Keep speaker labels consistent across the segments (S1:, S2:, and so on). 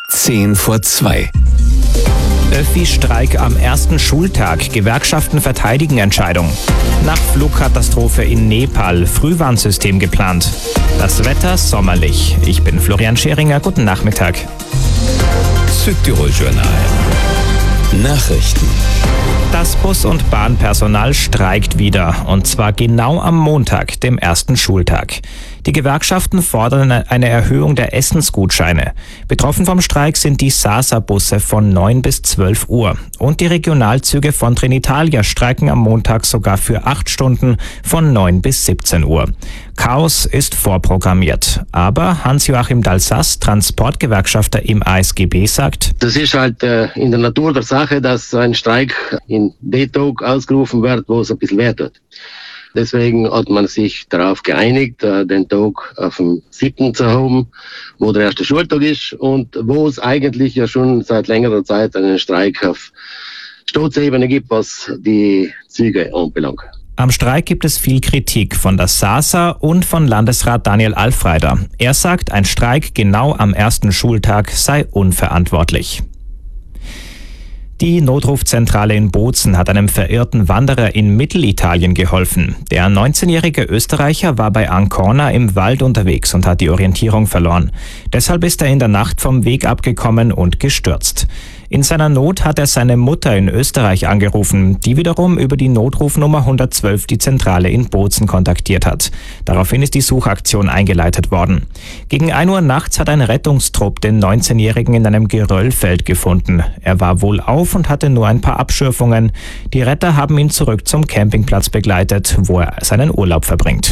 S1: 1:10.
S2: Öffi-Streik am ersten Schultag. Gewerkschaften verteidigen Entscheidung. Nach Flugkatastrophe in Nepal. Frühwarnsystem geplant. Das Wetter sommerlich. Ich bin Florian Scheringer. Guten Nachmittag.
S1: Südtirol Journal. Nachrichten.
S2: Das Bus- und Bahnpersonal streikt wieder. Und zwar genau am Montag, dem ersten Schultag. Die Gewerkschaften fordern eine Erhöhung der Essensgutscheine. Betroffen vom Streik sind die SASA-Busse von 9 bis 12 Uhr. Und die Regionalzüge von Trenitalia streiken am Montag sogar für 8 Stunden von 9 bis 17 Uhr. Chaos ist vorprogrammiert. Aber Hans-Joachim Dalsas, Transportgewerkschafter im ASGB, sagt:
S3: Das ist halt in der Natur der Sache, dass ein Streik in dem Tag ausgerufen wird, wo es ein bisschen weh tut. Deswegen hat man sich darauf geeinigt, den Tag auf den 7. zu haben, wo der erste Schultag ist und wo es eigentlich ja schon seit längerer Zeit einen Streik auf Staatsebene gibt, was die Züge anbelangt.
S2: Am Streik gibt es viel Kritik von der SASA und von Landesrat Daniel Alfreider. Er sagt, ein Streik genau am ersten Schultag sei unverantwortlich. Die Notrufzentrale in Bozen hat einem verirrten Wanderer in Mittelitalien geholfen. Der 19-jährige Österreicher war bei Ancona im Wald unterwegs und hat die Orientierung verloren. Deshalb ist er in der Nacht vom Weg abgekommen und gestürzt. In seiner Not hat er seine Mutter in Österreich angerufen, die wiederum über die Notrufnummer 112 die Zentrale in Bozen kontaktiert hat. Daraufhin ist die Suchaktion eingeleitet worden. Gegen 1 Uhr nachts hat ein Rettungstrupp den 19-Jährigen in einem Geröllfeld gefunden. Er war wohlauf und hatte nur ein paar Abschürfungen. Die Retter haben ihn zurück zum Campingplatz begleitet, wo er seinen Urlaub verbringt.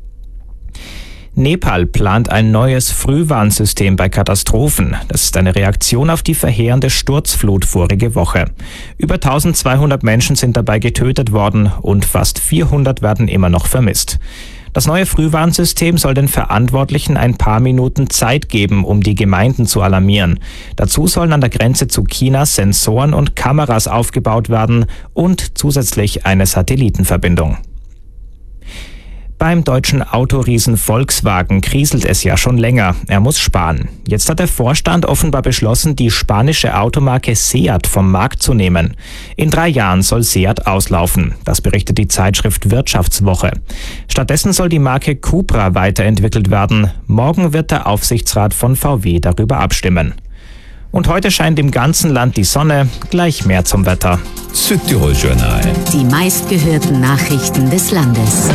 S2: Nepal plant ein neues Frühwarnsystem bei Katastrophen. Das ist eine Reaktion auf die verheerende Sturzflut vorige Woche. Über 1200 Menschen sind dabei getötet worden und fast 400 werden immer noch vermisst. Das neue Frühwarnsystem soll den Verantwortlichen ein paar Minuten Zeit geben, um die Gemeinden zu alarmieren. Dazu sollen an der Grenze zu China Sensoren und Kameras aufgebaut werden und zusätzlich eine Satellitenverbindung. Beim deutschen Autoriesen Volkswagen kriselt es ja schon länger. Er muss sparen. Jetzt hat der Vorstand offenbar beschlossen, die spanische Automarke Seat vom Markt zu nehmen. In 3 Jahren soll Seat auslaufen. Das berichtet die Zeitschrift Wirtschaftswoche. Stattdessen soll die Marke Cupra weiterentwickelt werden. Morgen wird der Aufsichtsrat von VW darüber abstimmen. Und heute scheint im ganzen Land die Sonne. Gleich mehr zum Wetter.
S1: Südtirol Journal.
S4: Die meistgehörten Nachrichten des Landes.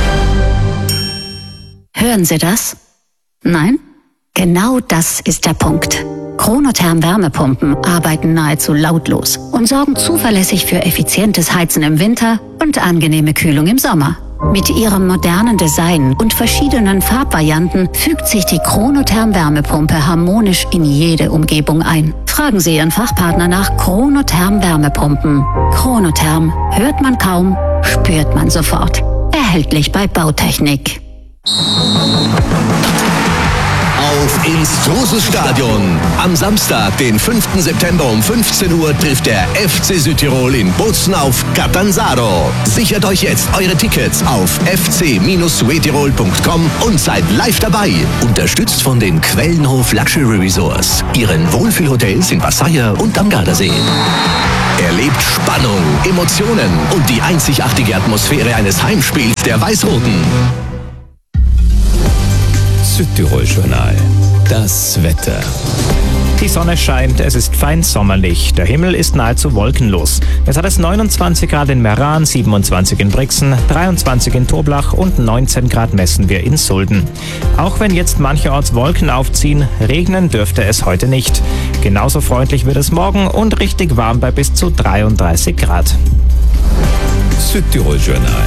S4: Hören Sie das? Nein? Genau das ist der Punkt. Chronotherm Wärmepumpen arbeiten nahezu lautlos und sorgen zuverlässig für effizientes Heizen im Winter und angenehme Kühlung im Sommer. Mit ihrem modernen Design und verschiedenen Farbvarianten fügt sich die Chronotherm Wärmepumpe harmonisch in jede Umgebung ein. Fragen Sie Ihren Fachpartner nach Chronotherm Wärmepumpen. Chronotherm hört man kaum, spürt man sofort. Erhältlich bei Bautechnik.
S5: Auf ins große Stadion. Am Samstag, den 5. September um 15 Uhr trifft der FC Südtirol in Bozen auf Catanzaro. Sichert euch jetzt eure Tickets auf fc-suetirol.com und seid live dabei. Unterstützt von den Quellenhof Luxury Resorts, ihren Wohlfühlhotels in Passaia und am Gardasee. Erlebt Spannung, Emotionen und die einzigartige Atmosphäre eines Heimspiels der Weiß-Roten.
S1: Südtirol Journal. Das Wetter.
S2: Die Sonne scheint, es ist fein sommerlich. Der Himmel ist nahezu wolkenlos. Jetzt hat es 29 Grad in Meran, 27 in Brixen, 23 in Toblach und 19 Grad messen wir in Sulden. Auch wenn jetzt mancherorts Wolken aufziehen, regnen dürfte es heute nicht. Genauso freundlich wird es morgen und richtig warm bei bis zu 33 Grad.
S1: Südtirol Journal.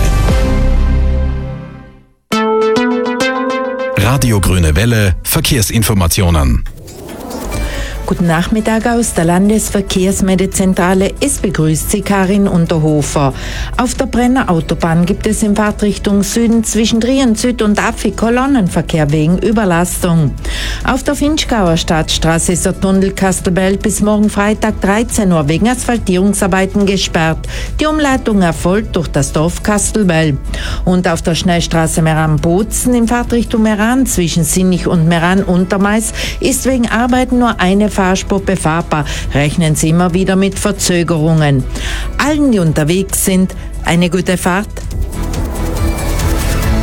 S6: Radio Grüne Welle, Verkehrsinformationen.
S7: Guten Nachmittag aus der Landesverkehrsmeldezentrale. Es begrüßt Sie Karin Unterhofer. Auf der Brenner Autobahn gibt es in Fahrtrichtung Süden zwischen Trieren-Süd und Affi Kolonnenverkehr wegen Überlastung. Auf der Finchgauer Stadtstraße ist der Tunnel Kastelbell bis morgen Freitag 13 Uhr wegen Asphaltierungsarbeiten gesperrt. Die Umleitung erfolgt durch das Dorf Kastelbell. Und auf der Schnellstraße Meran-Bozen in Fahrtrichtung Meran zwischen Sinnich und Meran-Untermais ist wegen Arbeiten nur eine Fahrspur befahrbar, rechnen Sie immer wieder mit Verzögerungen. Allen, die unterwegs sind, eine gute Fahrt.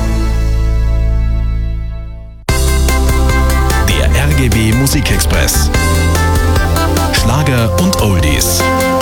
S6: Der RGB Musikexpress.